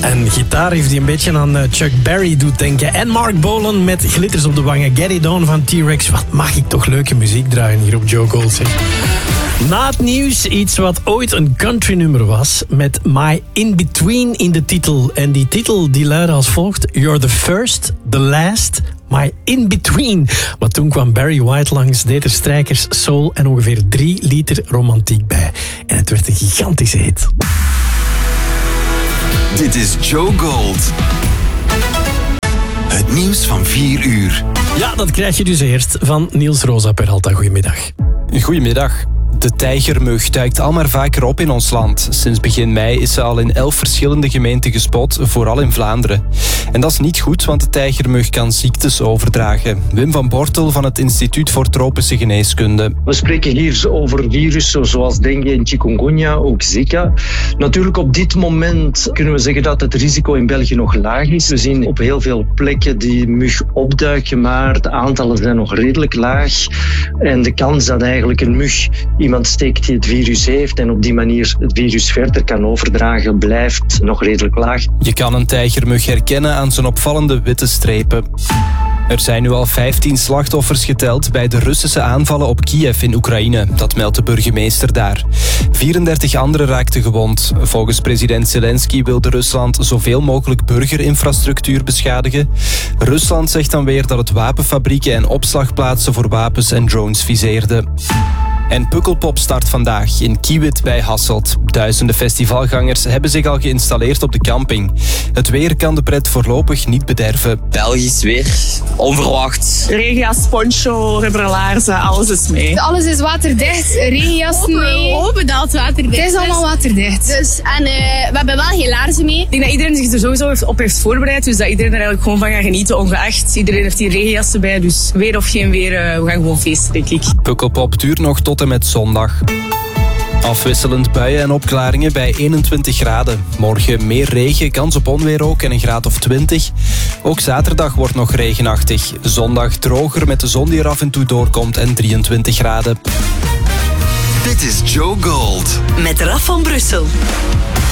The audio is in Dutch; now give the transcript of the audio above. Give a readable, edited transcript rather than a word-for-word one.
En gitaar heeft hij een beetje aan Chuck Berry doet denken. En Mark Bolan met glitters op de wangen. Get It On van T-Rex. Wat mag ik toch leuke muziek draaien hier op Joe Gold, zeg. Na het nieuws iets wat ooit een countrynummer was, met My In Between in de titel. En die titel die luidde als volgt: You're the first, the last, My In Between. Maar toen kwam Barry White langs, deed er strijkers, soul en ongeveer 3 liter romantiek bij. En het werd een gigantische hit. Dit is Joe Gold. Het nieuws van 4 uur. Ja, dat krijg je dus eerst van Niels Rosa Peralta. Goedemiddag. Goedemiddag. De tijgermug duikt al maar vaker op in ons land. Sinds begin mei is ze al in 11 verschillende gemeenten gespot, vooral in Vlaanderen. En dat is niet goed, want de tijgermug kan ziektes overdragen. Wim van Bortel van het Instituut voor Tropische Geneeskunde. We spreken hier over virussen zoals dengue en chikungunya, ook Zika. Natuurlijk op dit moment kunnen we zeggen dat het risico in België nog laag is. We zien op heel veel plekken die mug opduiken, maar de aantallen zijn nog redelijk laag. En de kans dat eigenlijk een mug iemand steekt die het virus heeft en op die manier het virus verder kan overdragen, blijft nog redelijk laag. Je kan een tijgermug herkennen aan zijn opvallende witte strepen. Er zijn nu al 15 slachtoffers geteld bij de Russische aanvallen op Kiev in Oekraïne. Dat meldt de burgemeester daar. 34 anderen raakten gewond. Volgens president Zelensky wilde Rusland zoveel mogelijk burgerinfrastructuur beschadigen. Rusland zegt dan weer dat het wapenfabrieken en opslagplaatsen voor wapens en drones viseerde. En Pukkelpop start vandaag in Kiewit bij Hasselt. Duizenden festivalgangers hebben zich al geïnstalleerd op de camping. Het weer kan de pret voorlopig niet bederven. Belgisch weer, onverwacht. Regenjas, poncho, rubberlaarzen, alles is mee. Alles is waterdicht, regenjassen mee. We hopen dat het waterdicht is. Het is allemaal waterdicht. Dus, en we hebben wel geen laarzen mee. Ik denk dat iedereen zich er sowieso op heeft voorbereid, dus dat iedereen er eigenlijk gewoon van gaat genieten, ongeacht. Iedereen heeft die regenjassen bij, dus weer of geen weer, we gaan gewoon feesten, denk ik. Pukkelpop duurt nog tot en met zondag. Afwisselend buien en opklaringen bij 21 graden. Morgen meer regen, kans op onweer ook en een graad of 20. Ook zaterdag wordt nog regenachtig. Zondag droger met de zon die er af en toe doorkomt en 23 graden. Dit is Joe Gold. Met Raf van Brussel.